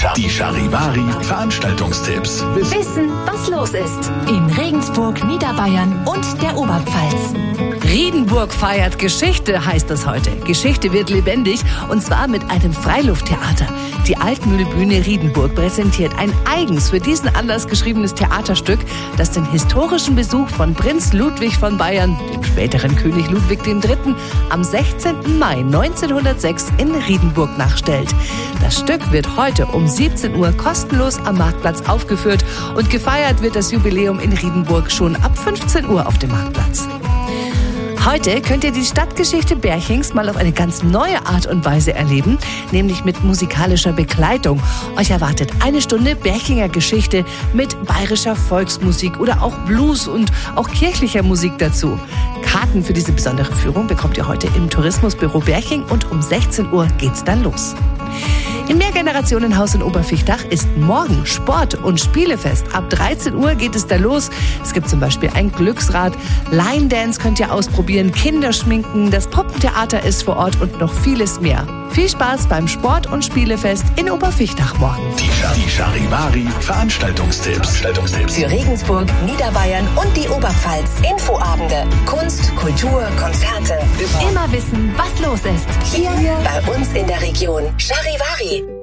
Die Charivari Veranstaltungstipps. Wissen, was los ist. In Regensburg, Niederbayern und der Oberpfalz. Riedenburg feiert Geschichte, heißt das heute. Geschichte wird lebendig und zwar mit einem Freilufttheater. Die Altmühlbühne Riedenburg präsentiert ein eigens für diesen Anlass geschriebenes Theaterstück, das den historischen Besuch von Prinz Ludwig von Bayern, dem späteren König Ludwig III., am 16. Mai 1906 in Riedenburg nachstellt. Das Stück wird heute um 17 Uhr kostenlos am Marktplatz aufgeführt und gefeiert wird das Jubiläum in Riedenburg schon ab 15 Uhr auf dem Marktplatz. Heute könnt ihr die Stadtgeschichte Berchings mal auf eine ganz neue Art und Weise erleben, nämlich mit musikalischer Begleitung. Euch erwartet eine Stunde Berchinger Geschichte mit bayerischer Volksmusik oder auch Blues und auch kirchlicher Musik dazu. Karten für diese besondere Führung bekommt ihr heute im Tourismusbüro Berching und um 16 Uhr geht's dann los. Im Mehrgenerationenhaus in Oberfichtach ist morgen Sport- und Spielefest. Ab 13 Uhr geht es da los. Es gibt zum Beispiel ein Glücksrad, Line Dance könnt ihr ausprobieren, Kinderschminken, das Puppentheater ist vor Ort und noch vieles mehr. Viel Spaß beim Sport- und Spielefest in Oberfichtach morgen. Die Charivari Veranstaltungstipps. Für Regensburg, Niederbayern und die Oberpfalz. Infoabende, Kunst, Kultur, Konzerte. Immer wissen, was los ist. Hier bei uns in der Region. Charivari.